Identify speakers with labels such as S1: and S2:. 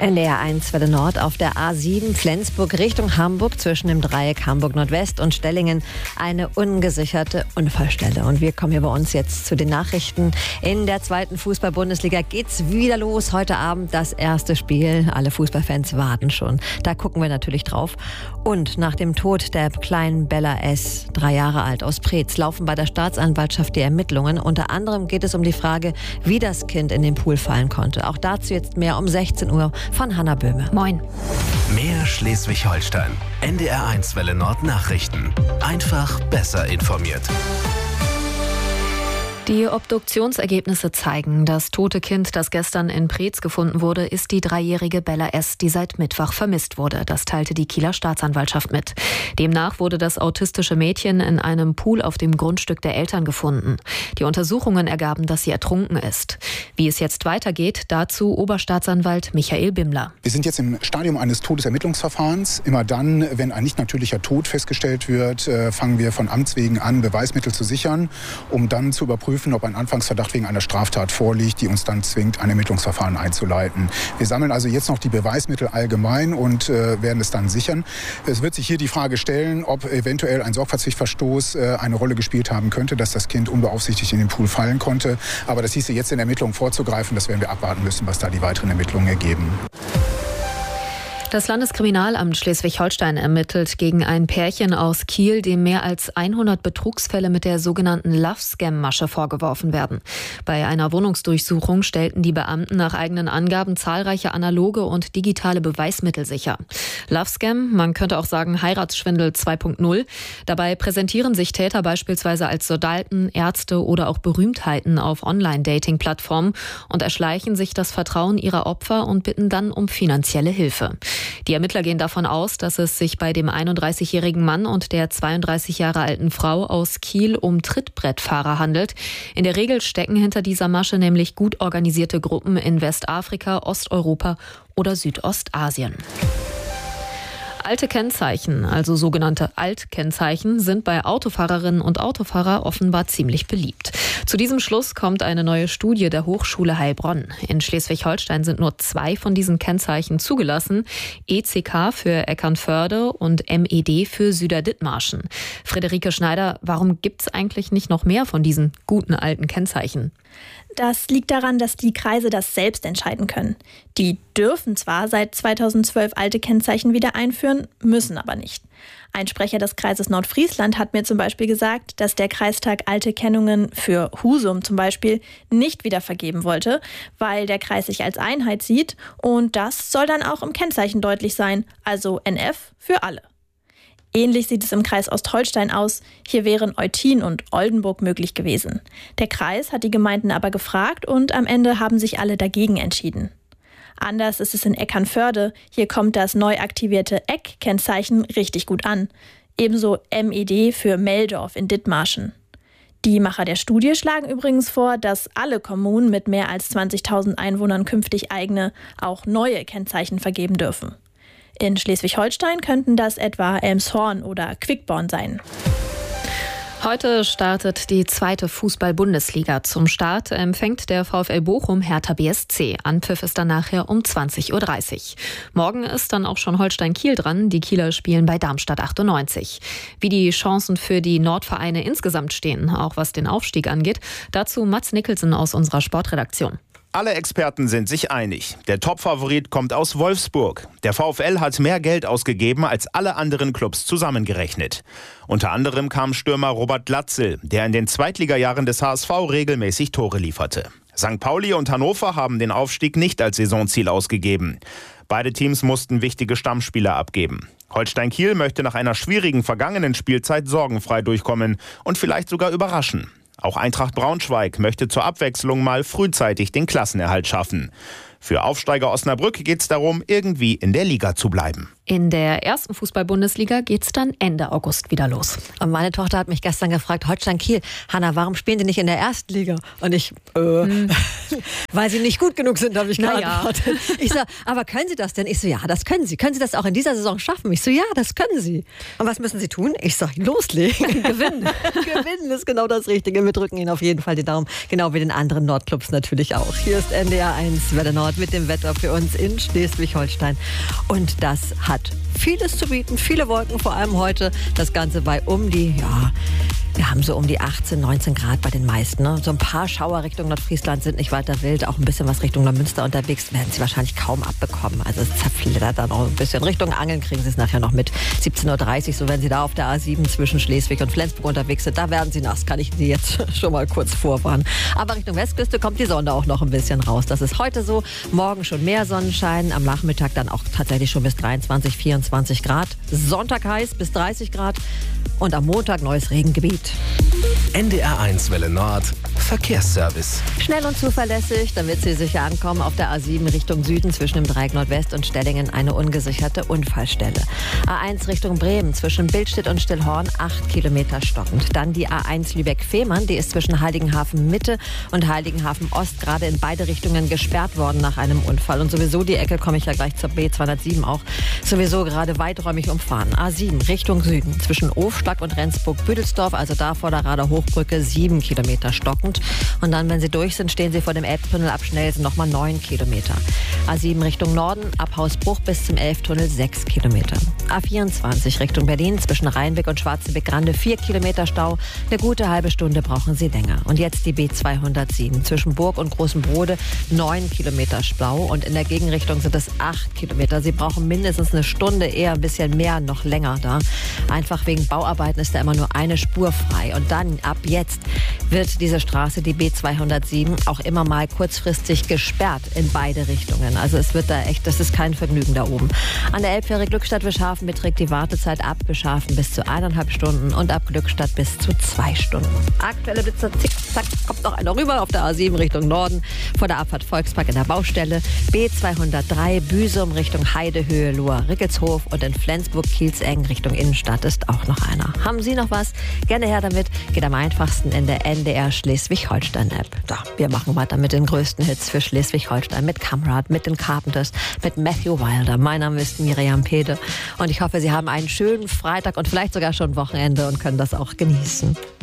S1: NDR 1 Welle Nord auf der A7 Flensburg Richtung Hamburg zwischen dem Dreieck Hamburg Nordwest und Stellingen eine ungesicherte Unfallstelle. Und wir kommen hier bei uns jetzt zu den Nachrichten. In der zweiten Fußball-Bundesliga geht's wieder los. Heute Abend das erste Spiel. Alle Fußballfans warten schon. Da gucken wir natürlich drauf. Und nach dem Tod der kleinen Bella S., 3 Jahre alt, aus Preetz, laufen bei der Staatsanwaltschaft die Ermittlungen. Unter anderem geht es um die Frage, wie das Kind in den Pool fallen konnte. Auch dazu jetzt mehr um 16 Uhr von Hanna Böhme. Moin.
S2: Mehr Schleswig-Holstein. NDR 1 Welle Nord Nachrichten. Einfach besser informiert.
S1: Die Obduktionsergebnisse zeigen, das tote Kind, das gestern in Preetz gefunden wurde, ist die 3-jährige Bella S., die seit Mittwoch vermisst wurde. Das teilte die Kieler Staatsanwaltschaft mit. Demnach wurde das autistische Mädchen in einem Pool auf dem Grundstück der Eltern gefunden. Die Untersuchungen ergaben, dass sie ertrunken ist. Wie es jetzt weitergeht, dazu Oberstaatsanwalt Michael Bimmler.
S3: Wir sind jetzt im Stadium eines Todesermittlungsverfahrens. Immer dann, wenn ein nicht natürlicher Tod festgestellt wird, fangen wir von Amts wegen an, Beweismittel zu sichern, um dann zu überprüfen, ob ein Anfangsverdacht wegen einer Straftat vorliegt, die uns dann zwingt, ein Ermittlungsverfahren einzuleiten. Wir sammeln also jetzt noch die Beweismittel allgemein und werden es dann sichern. Es wird sich hier die Frage stellen, ob eventuell ein Sorgfaltspflichtverstoß eine Rolle gespielt haben könnte, dass das Kind unbeaufsichtigt in den Pool fallen konnte. Aber das hieße jetzt in der Ermittlung vorzugreifen. Das werden wir abwarten müssen, was da die weiteren Ermittlungen ergeben.
S1: Das Landeskriminalamt Schleswig-Holstein ermittelt gegen ein Pärchen aus Kiel, dem mehr als 100 Betrugsfälle mit der sogenannten Love-Scam-Masche vorgeworfen werden. Bei einer Wohnungsdurchsuchung stellten die Beamten nach eigenen Angaben zahlreiche analoge und digitale Beweismittel sicher. Love-Scam, man könnte auch sagen Heiratsschwindel 2.0. Dabei präsentieren sich Täter beispielsweise als Soldaten, Ärzte oder auch Berühmtheiten auf Online-Dating-Plattformen und erschleichen sich das Vertrauen ihrer Opfer und bitten dann um finanzielle Hilfe. Die Ermittler gehen davon aus, dass es sich bei dem 31-jährigen Mann und der 32 Jahre alten Frau aus Kiel um Trittbrettfahrer handelt. In der Regel stecken hinter dieser Masche nämlich gut organisierte Gruppen in Westafrika, Osteuropa oder Südostasien. Alte Kennzeichen, also sogenannte Altkennzeichen, sind bei Autofahrerinnen und Autofahrer offenbar ziemlich beliebt. Zu diesem Schluss kommt eine neue Studie der Hochschule Heilbronn. In Schleswig-Holstein sind nur 2 von diesen Kennzeichen zugelassen. ECK für Eckernförde und MED für Süderdithmarschen. Friederike Schneider, warum gibt es eigentlich nicht noch mehr von diesen guten alten Kennzeichen?
S4: Das liegt daran, dass die Kreise das selbst entscheiden können. Die dürfen zwar seit 2012 alte Kennzeichen wieder einführen, müssen aber nicht. Ein Sprecher des Kreises Nordfriesland hat mir zum Beispiel gesagt, dass der Kreistag alte Kennungen für Husum zum Beispiel nicht wieder vergeben wollte, weil der Kreis sich als Einheit sieht und das soll dann auch im Kennzeichen deutlich sein, also NF für alle. Ähnlich sieht es im Kreis Ostholstein aus. Hier wären Eutin und Oldenburg möglich gewesen. Der Kreis hat die Gemeinden aber gefragt und am Ende haben sich alle dagegen entschieden. Anders ist es in Eckernförde. Hier kommt das neu aktivierte Eck-Kennzeichen richtig gut an. Ebenso MED für Meldorf in Dithmarschen. Die Macher der Studie schlagen übrigens vor, dass alle Kommunen mit mehr als 20.000 Einwohnern künftig eigene, auch neue Kennzeichen vergeben dürfen. In Schleswig-Holstein könnten das etwa Elmshorn oder Quickborn sein.
S1: Heute startet die 2. Fußball-Bundesliga. Zum Start empfängt der VfL Bochum Hertha BSC. Anpfiff ist dann nachher um 20.30 Uhr. Morgen ist dann auch schon Holstein-Kiel dran. Die Kieler spielen bei Darmstadt 98. Wie die Chancen für die Nordvereine insgesamt stehen, auch was den Aufstieg angeht, dazu Mats Nicholson aus unserer Sportredaktion.
S5: Alle Experten sind sich einig. Der Topfavorit kommt aus Wolfsburg. Der VfL hat mehr Geld ausgegeben als alle anderen Clubs zusammengerechnet. Unter anderem kam Stürmer Robert Glatzel, der in den Zweitligajahren des HSV regelmäßig Tore lieferte. St. Pauli und Hannover haben den Aufstieg nicht als Saisonziel ausgegeben. Beide Teams mussten wichtige Stammspieler abgeben. Holstein Kiel möchte nach einer schwierigen vergangenen Spielzeit sorgenfrei durchkommen und vielleicht sogar überraschen. Auch Eintracht Braunschweig möchte zur Abwechslung mal frühzeitig den Klassenerhalt schaffen. Für Aufsteiger Osnabrück geht es darum, irgendwie in der Liga zu bleiben.
S1: In der ersten Fußball-Bundesliga geht's dann Ende August wieder los.
S6: Und meine Tochter hat mich gestern gefragt, Holstein Kiel, Hanna, warum spielen die nicht in der ersten Liga? Und ich, weil sie nicht gut genug sind, habe ich geantwortet. Ich so, aber können sie das denn? Ich so, ja, das können sie. Können sie das auch in dieser Saison schaffen? Ich so, ja, das können sie. Und was müssen sie tun? Ich sag, loslegen. Gewinnen. Gewinnen ist genau das Richtige. Wir drücken ihnen auf jeden Fall die Daumen, genau wie den anderen Nordclubs natürlich auch. Hier ist NDR 1 Welle Nord mit dem Wetter für uns in Schleswig-Holstein. Und das hat vieles zu bieten, viele Wolken, vor allem heute. Das Ganze bei wir haben so um die 18, 19 Grad bei den meisten. Ne? So ein paar Schauer Richtung Nordfriesland sind nicht weiter wild. Auch ein bisschen was Richtung Neumünster unterwegs werden sie wahrscheinlich kaum abbekommen. Also es zerflittert dann auch ein bisschen. Richtung Angeln kriegen sie es nachher noch mit. 17:30 Uhr, so wenn sie da auf der A7 zwischen Schleswig und Flensburg unterwegs sind, da werden sie nass. Kann ich sie jetzt schon mal kurz vorwarnen. Aber Richtung Westküste kommt die Sonne auch noch ein bisschen raus. Das ist heute so. Morgen schon mehr Sonnenschein. Am Nachmittag dann auch tatsächlich schon bis 23, 24 Grad. Sonntag heiß bis 30 Grad. Und am Montag neues Regengebiet.
S2: NDR 1 Welle Nord Verkehrsservice.
S6: Schnell und zuverlässig, damit Sie sicher ankommen. Auf der A7 Richtung Süden zwischen dem Dreieck Nordwest und Stellingen eine ungesicherte Unfallstelle. A1 Richtung Bremen zwischen Billstedt und Stillhorn 8 Kilometer stockend. Dann die A1 Lübeck-Fehmarn, die ist zwischen Heiligenhafen Mitte und Heiligenhafen Ost gerade in beide Richtungen gesperrt worden nach einem Unfall. Und sowieso die Ecke, komme ich ja gleich zur B207 auch, sowieso gerade weiträumig umfahren. A7 Richtung Süden zwischen Ofstack und Rendsburg-Büdelsdorf, also da vor der Rader Hochbrücke 7 Kilometer stockend. Und dann, wenn Sie durch sind, stehen Sie vor dem Elbtunnel ab Schnellsen nochmal 9 Kilometer. A7 Richtung Norden, ab Hausbruch bis zum Elbtunnel 6 Kilometer. A24 Richtung Berlin, zwischen Rheinbeck und Schwarzenbeck-Grande 4 Kilometer Stau. Eine gute halbe Stunde brauchen Sie länger. Und jetzt die B207 zwischen Burg und Großem Brode 9 Kilometer Stau. Und in der Gegenrichtung sind es 8 Kilometer. Sie brauchen mindestens eine Stunde, eher ein bisschen mehr, noch länger da. Einfach wegen Bauarbeiten ist da immer nur eine Spur frei. Und dann, ab jetzt, wird diese Straße, die B207, auch immer mal kurzfristig gesperrt in beide Richtungen. Also es wird da echt, das ist kein Vergnügen da oben. An der Elbfähre Glückstadt-Wischhafen beträgt die Wartezeit ab Wischhafen bis zu 1,5 Stunden und ab Glückstadt bis zu 2 Stunden. Aktuelle Blitzer, zick-zack, kommt noch einer rüber auf der A7 Richtung Norden, vor der Abfahrt Volkspark in der Baustelle. B203 Büsum Richtung Heidehöhe, Lohr-Rickelshof und in Flensburg-Kielzeng Richtung Innenstadt ist auch noch einer. Haben Sie noch was? Gerne her damit. Geht am einfachsten in der NDR Schleswig-Holstein-App. Da, wir machen weiter mit den größten Hits für Schleswig-Holstein, mit Kamrat, mit den Carpenters, mit Matthew Wilder. Mein Name ist Miriam Pede und ich hoffe, Sie haben einen schönen Freitag und vielleicht sogar schon Wochenende und können das auch genießen.